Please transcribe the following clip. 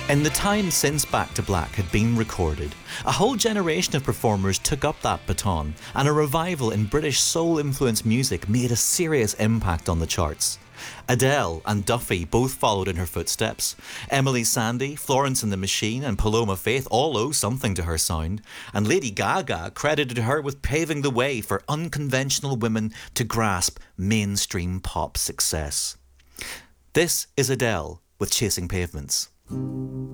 In the time since Back to Black had been recorded, a whole generation of performers took up that baton, and a revival in British soul-influenced music made a serious impact on the charts. Adele and Duffy both followed in her footsteps. Emily Sandé, Florence and the Machine and Paloma Faith all owe something to her sound, and Lady Gaga credited her with paving the way for unconventional women to grasp mainstream pop success. This is Adele with Chasing Pavements.